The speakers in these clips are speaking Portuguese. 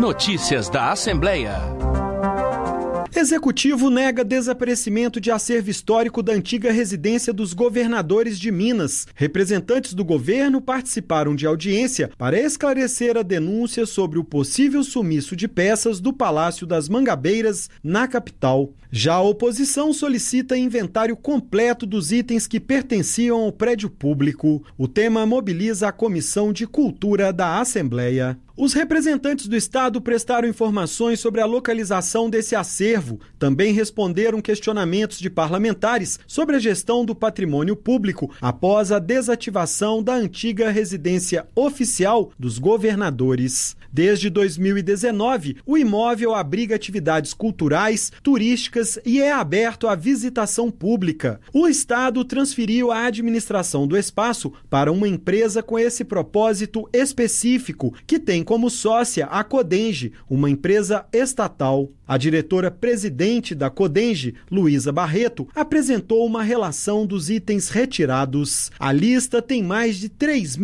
Notícias da Assembleia. Executivo nega desaparecimento de acervo histórico da antiga residência dos governadores de Minas. Representantes do governo participaram de audiência para esclarecer a denúncia sobre o possível sumiço de peças do Palácio das Mangabeiras, na capital. Já a oposição solicita inventário completo dos itens que pertenciam ao prédio público. O tema mobiliza a Comissão de Cultura da Assembleia. Os representantes do Estado prestaram informações sobre a localização desse acervo. Também responderam questionamentos de parlamentares sobre a gestão do patrimônio público após a desativação da antiga residência oficial dos governadores. Desde 2019, o imóvel abriga atividades culturais, turísticas e é aberto à visitação pública. O Estado transferiu a administração do espaço para uma empresa com esse propósito específico, que tem como sócia a Codenge, uma empresa estatal. A diretora-presidente da Codenge, Luísa Barreto, apresentou uma relação dos itens retirados. A lista tem mais de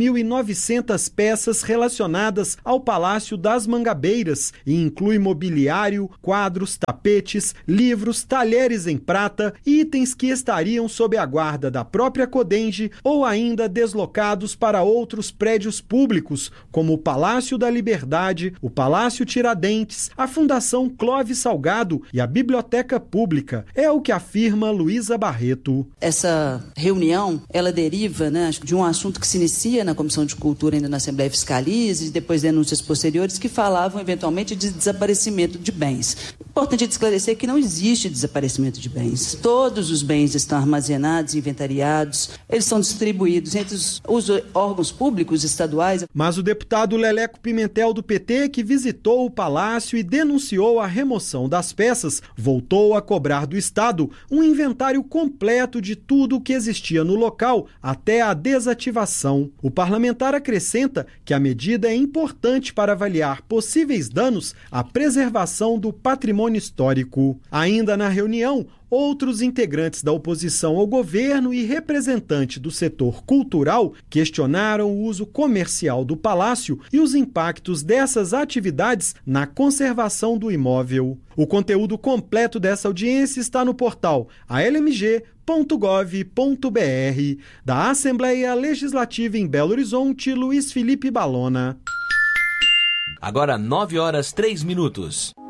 3.900 peças relacionadas ao Palácio das Mangabeiras e inclui mobiliário, quadros, tapetes, livros, talheres em prata e itens que estariam sob a guarda da própria Codenge ou ainda deslocados para outros prédios públicos, como o Palácio da Liberdade, o Palácio Tiradentes, a Fundação Clóvis Salgado e a Biblioteca Pública. É o que afirma Luísa Barreto. Essa reunião, ela deriva, de um assunto que se inicia na Comissão de Cultura, ainda na Assembleia Fiscaliza, e depois denúncias posteriores que falavam eventualmente de desaparecimento de bens. Importante esclarecer que não existe desaparecimento de bens. Todos os bens estão armazenados, inventariados, eles são distribuídos entre os órgãos públicos estaduais. Mas o deputado Leleco Pimentel, do PT, que visitou o palácio e denunciou a remoção das peças, voltou a cobrar do Estado um inventário completo de tudo o que existia no local até a desativação. O parlamentar acrescenta que a medida é importante para avaliar possíveis danos à preservação do patrimônio histórico. Ainda na reunião, outros integrantes da oposição ao governo e representante do setor cultural questionaram o uso comercial do palácio e os impactos dessas atividades na conservação do imóvel. O conteúdo completo dessa audiência está no portal almg.gov.br. Da Assembleia Legislativa em Belo Horizonte, Luiz Felipe Balona. Agora 9 horas 3 minutos.